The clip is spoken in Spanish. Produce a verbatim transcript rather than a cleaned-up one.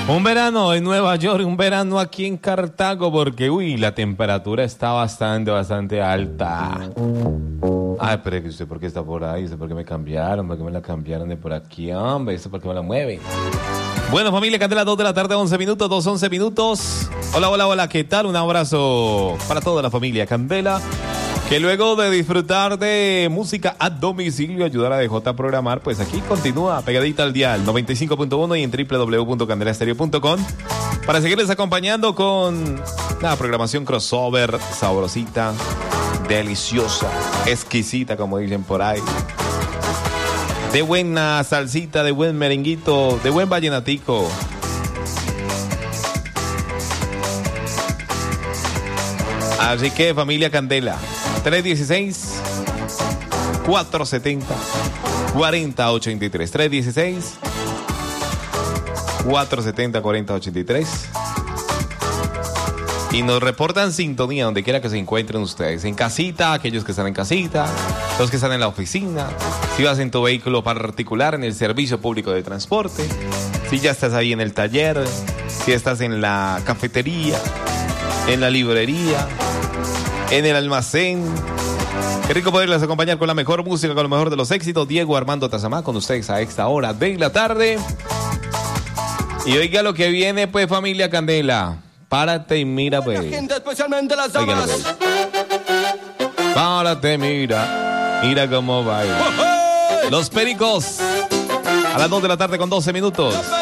Un verano en Nueva York, un verano aquí en Cartago, porque, uy, la temperatura está bastante, bastante alta. Ay, pero usted, ¿por qué está por ahí? ¿Usted por qué me cambiaron? ¿Por qué me la cambiaron de por aquí, hombre? ¿Usted por qué me la mueven? Bueno, familia, Candela, dos de la tarde, once minutos, dos, once minutos. Hola, hola, hola, ¿qué tal? Un abrazo para toda la familia Candela, que luego de disfrutar de música a domicilio, ayudar a D J a programar, pues aquí continúa pegadita al dial noventa y cinco punto uno y en doble u doble u doble u punto candela estéreo punto com para seguirles acompañando con una programación crossover sabrosita, deliciosa, exquisita, como dicen por ahí. De buena salsita, de buen merenguito, de buen vallenatico. Así que, familia Candela, tres uno seis, cuatro siete cero, cuatro cero ocho tres. tres uno seis, cuatro siete cero, cuatro cero ocho tres. Y nos reportan sintonía donde quiera que se encuentren ustedes. En casita, aquellos que están en casita, los que están en la oficina, si vas en tu vehículo particular, en el servicio público de transporte, si ya estás ahí en el taller, si estás en la cafetería, en la librería, en el almacén. Qué rico poderles acompañar con la mejor música, con lo mejor de los éxitos. Diego Armando Tazamá con ustedes a esta hora de la tarde. Y oiga lo que viene, pues, familia Candela. Párate y mira, pues. Gente, especialmente las damas. Pues. Párate, mira. Mira cómo baila. Los Pericos. A las dos de la tarde con doce minutos.